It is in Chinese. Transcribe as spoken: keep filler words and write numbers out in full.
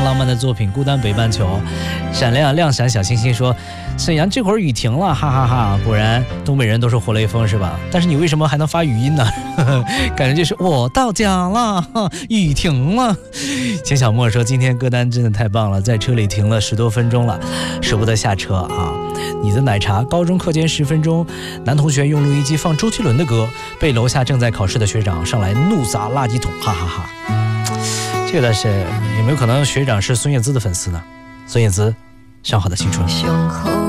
浪漫的作品《孤单北半球》。闪亮亮闪小星星说，沈阳这会儿雨停了，哈哈哈哈，果然东北人都是活雷锋是吧？但是你为什么还能发语音呢？感觉就是我到家了，雨停了。钱小莫说，今天歌单真的太棒了，在车里停了十多分钟了，舍不得下车啊。你的奶茶高中课间十分钟，男同学用录音机放周杰伦的歌，被楼下正在考试的学长上来怒砸垃圾桶，哈哈哈哈。这个是有没有可能学长是孙燕姿的粉丝呢？孙燕姿，上好的青春。